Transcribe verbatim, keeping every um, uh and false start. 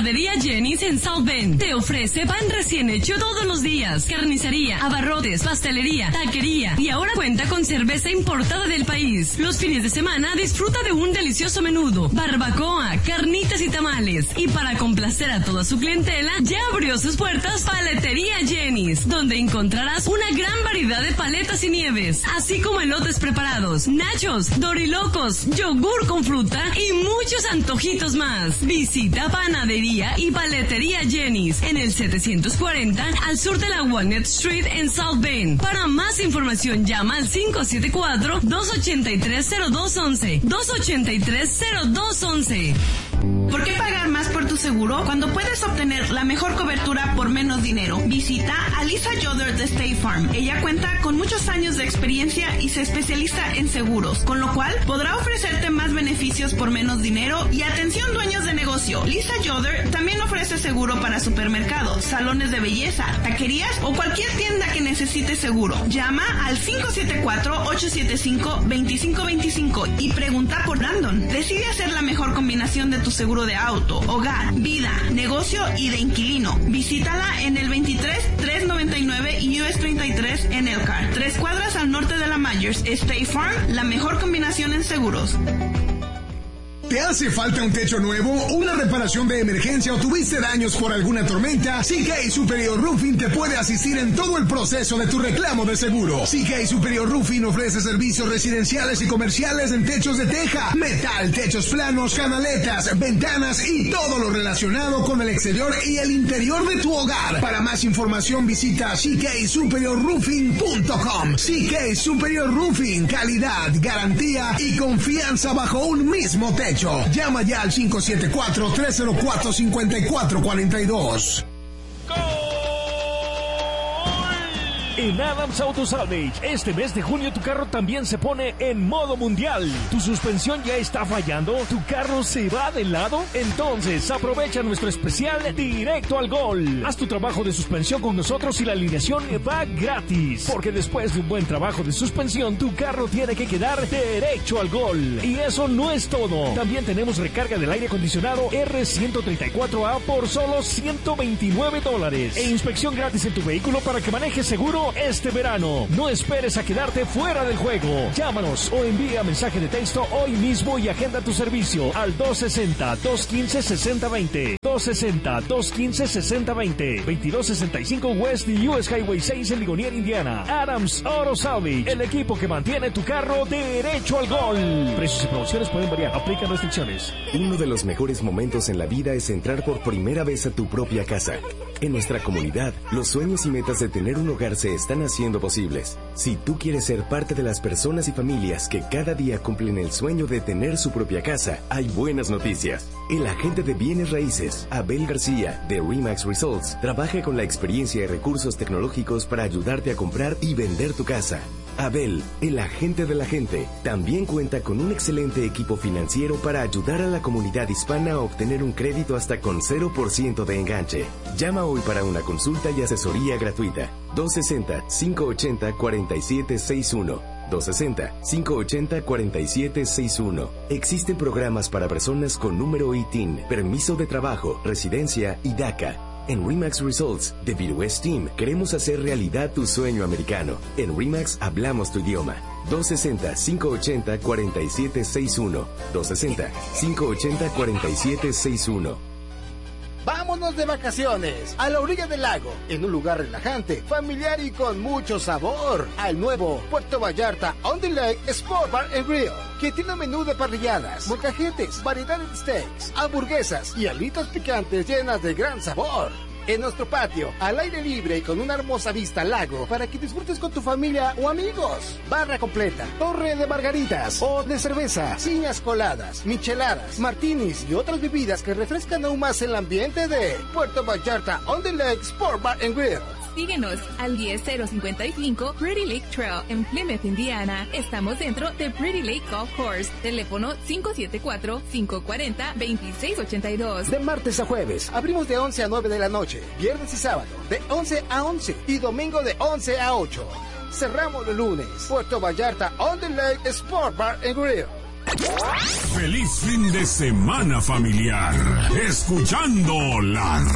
Panadería Jenny's en South Bend te ofrece pan recién hecho todos los días, carnicería, abarrotes, pastelería, taquería y ahora cuenta con cerveza importada del país. Los fines de semana disfruta de un delicioso menudo, barbacoa, carnitas y tamales. Y para complacer a toda su clientela, ya abrió sus puertas Paletería Jenny's, donde encontrarás una gran variedad de paletas y nieves, así como elotes preparados, nachos, dorilocos, yogur con fruta y muchos antojitos más. Visita Panadería y Paletería Jenny's en el setecientos cuarenta al sur de la Walnut Street en South Bend. Para más información llama al cinco siete cuatro, dos ocho tres, cero dos once, dos ocho tres, cero dos once. ¿Por qué pagar más por tu seguro cuando puedes obtener la mejor cobertura por menos dinero? Visita a Lisa Yoder de State Farm. Ella cuenta con muchos años de experiencia y se especializa en seguros, con lo cual podrá ofrecerte más beneficios por menos dinero y atención dueños de negocio. Lisa Yoder también ofrece seguro para supermercados, salones de belleza, taquerías o cualquier tienda que necesite seguro. Llama al cinco siete cuatro, ocho siete cinco, dos cinco dos cinco y pregunta por Brandon. Decide hacer la mejor combinación de tu seguro de auto, hogar, vida, negocio y de inquilino. Visítala en el veintitrés, trescientos noventa y nueve y U S treinta y tres en Elkhart. Tres cuadras al norte de la Myers. State Farm, la mejor combinación en seguros. ¿Te hace falta un techo nuevo, una reparación de emergencia o tuviste daños por alguna tormenta? C K Superior Roofing te puede asistir en todo el proceso de tu reclamo de seguro. C K Superior Roofing ofrece servicios residenciales y comerciales en techos de teja, metal, techos planos, canaletas, ventanas y todo lo relacionado con el exterior y el interior de tu hogar. Para más información visita C K superior roofing punto com. C K Superior Roofing, calidad, garantía y confianza bajo un mismo techo. Llama ya al cinco siete cuatro, tres cero cuatro, cinco cuatro cuatro dos. En Adams Auto Salvage, este mes de junio tu carro también se pone en modo mundial. ¿Tu suspensión ya está fallando? ¿Tu carro se va de lado? Entonces aprovecha nuestro especial directo al gol. Haz tu trabajo de suspensión con nosotros y la alineación va gratis. Porque después de un buen trabajo de suspensión, tu carro tiene que quedar derecho al gol. Y eso no es todo. También tenemos recarga del aire acondicionado R ciento treinta y cuatro A por solo ciento veintinueve dólares. E inspección gratis en tu vehículo para que manejes seguro este verano. No esperes a quedarte fuera del juego. Llámanos o envía mensaje de texto hoy mismo y agenda tu servicio al dos sesenta, dos quince, sesenta veinte. dos sesenta, dos quince, sesenta veinte. veintidós sesenta y cinco West U S Highway seis en Ligonier, Indiana. Adams Auto Salvage, el equipo que mantiene tu carro derecho al gol. Precios y promociones pueden variar. Aplican restricciones. Uno de los mejores momentos en la vida es entrar por primera vez a tu propia casa. En nuestra comunidad, los sueños y metas de tener un hogar se están haciendo posibles. Si tú quieres ser parte de las personas y familias que cada día cumplen el sueño de tener su propia casa, hay buenas noticias. El agente de bienes raíces, Abel García, de RE/MAX Results, trabaja con la experiencia y recursos tecnológicos para ayudarte a comprar y vender tu casa. Abel, el agente de la gente, también cuenta con un excelente equipo financiero para ayudar a la comunidad hispana a obtener un crédito hasta con cero por ciento de enganche. Llama hoy para una consulta y asesoría gratuita. dos sesenta, cinco ochenta, cuarenta y siete sesenta y uno. dos sesenta, cinco ochenta, cuarenta y siete sesenta y uno. Existen programas para personas con número I T I N, permiso de trabajo, residencia y DACA. En RE/MAX Results de Midwest Team queremos hacer realidad tu sueño americano. En RE/MAX hablamos tu idioma. dos sesenta, cinco ochenta, cuarenta y siete sesenta y uno. dos sesenta, cinco ochenta, cuarenta y siete sesenta y uno. Vámonos de vacaciones a la orilla del lago, en un lugar relajante, familiar y con mucho sabor. Al nuevo Puerto Vallarta On the Lake Sport Bar and Grill, que tiene menú de parrilladas, molcajetes, variedad de steaks, hamburguesas y alitas picantes llenas de gran sabor. En nuestro patio, al aire libre y con una hermosa vista al lago para que disfrutes con tu familia o amigos. Barra completa, torre de margaritas o de cerveza, piñas coladas, micheladas, martinis y otras bebidas que refrescan aún más el ambiente de Puerto Vallarta On the Lake Sport Bar and Grill. Síguenos al diez cero cincuenta y cinco Pretty Lake Trail en Plymouth, Indiana. Estamos dentro de Pretty Lake Golf Course. Teléfono cinco siete cuatro, cinco cuatro cero, dos seis ocho dos. De martes a jueves, abrimos de once a nueve de la noche. Viernes y sábado, de once a once. Y domingo de once a ocho. Cerramos los lunes. Puerto Vallarta On the Lake Sport Bar and Grill. Feliz fin de semana familiar, escuchando la